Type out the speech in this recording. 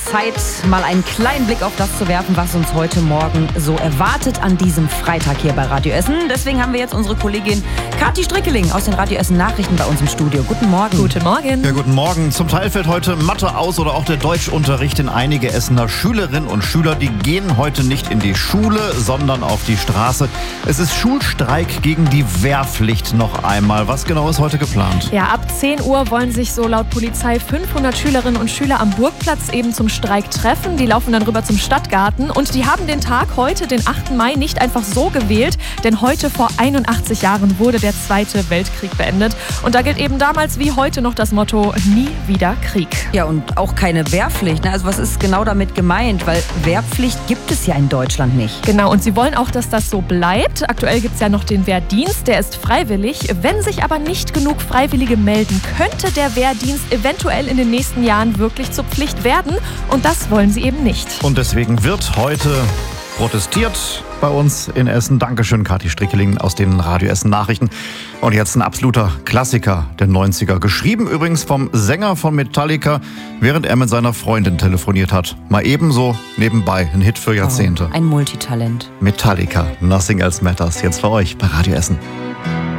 Zeit, mal einen kleinen Blick auf das zu werfen, was uns heute Morgen so erwartet an diesem Freitag hier bei Radio Essen. Deswegen haben wir jetzt unsere Kollegin Kathi Strickeling aus den Radio Essen Nachrichten bei uns im Studio. Guten Morgen. Guten Morgen. Ja, guten Morgen. Zum Teil fällt heute Mathe aus oder auch der Deutschunterricht in einige Essener Schülerinnen und Schüler. Die gehen heute nicht in die Schule, sondern auf die Straße. Es ist Schulstreik gegen die Wehrpflicht noch einmal. Was genau ist heute geplant? Ja, ab 10 Uhr wollen sich so laut Polizei 500 Schülerinnen und Schüler am Burgplatz eben zum Streik treffen. Die laufen dann rüber zum Stadtgarten und die haben den Tag heute, den 8. Mai, nicht einfach so gewählt, denn heute vor 81 Jahren wurde der Zweite Weltkrieg beendet. Und da gilt eben damals wie heute noch das Motto: Nie wieder Krieg. Ja, und auch keine Wehrpflicht. Also was ist genau damit gemeint? Weil Wehrpflicht gibt es ja in Deutschland nicht. Genau, und sie wollen auch, dass das so bleibt. Aktuell gibt es ja noch den Wehrdienst, der ist freiwillig. Wenn sich aber nicht genug Freiwillige melden, könnte der Wehrdienst eventuell in den nächsten Jahren wirklich zur Pflicht werden. Und das wollen sie eben nicht. Und deswegen wird heute protestiert bei uns in Essen. Dankeschön, Kathi Strickeling aus den Radio Essen Nachrichten. Und jetzt ein absoluter Klassiker der 90er. Geschrieben übrigens vom Sänger von Metallica, während er mit seiner Freundin telefoniert hat. Mal ebenso nebenbei. Ein Hit für Jahrzehnte. Ein Multitalent. Metallica, Nothing Else Matters. Jetzt für euch bei Radio Essen.